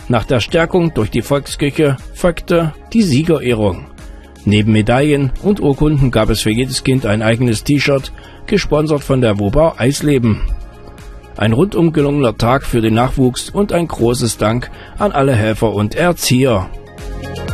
Nach der Stärkung durch die Volkskirche folgte die Siegerehrung. Neben Medaillen und Urkunden gab es für jedes Kind ein eigenes T-Shirt, gesponsert von der Wobau Eisleben. Ein rundum gelungener Tag für den Nachwuchs und ein großes Dank an alle Helfer und Erzieher.